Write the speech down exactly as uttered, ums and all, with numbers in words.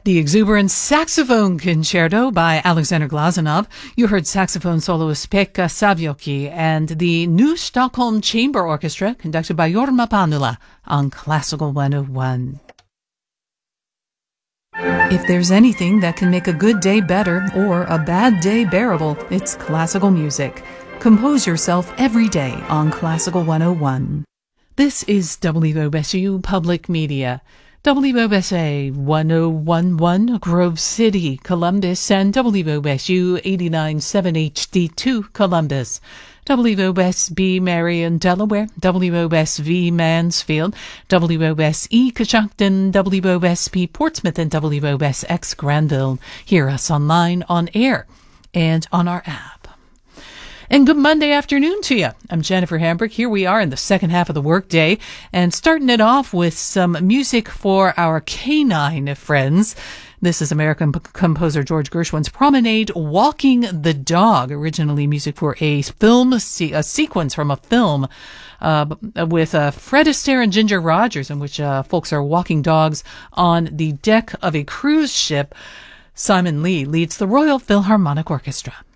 The exuberant saxophone concerto by Alexander Glazunov. You heard saxophone soloist Pekka Savioki and the New Stockholm Chamber Orchestra conducted by Jorma Panula on Classical one oh one. If there's anything that can make a good day better or a bad day bearable, it's classical music. Compose yourself every day on Classical one oh one. This is W O S U Public Media. W O S A one oh one point one Grove City, Columbus, and W O S U eighty-nine point seven H D two Columbus. W O S B Marion, Delaware, W O S V Mansfield, W O S E Coshocton, W O S P Portsmouth, and W O S X Granville. Hear us online, on air, and on our app. And good Monday afternoon to you. I'm Jennifer Hambrick. Here we are in the second half of the workday, and starting it off with some music for our canine friends. This is American p- composer George Gershwin's Promenade, Walking the Dog, originally music for a film, se- a sequence from a film uh, with uh, Fred Astaire and Ginger Rogers, in which uh, folks are walking dogs on the deck of a cruise ship. Simon Lee leads the Royal Philharmonic Orchestra.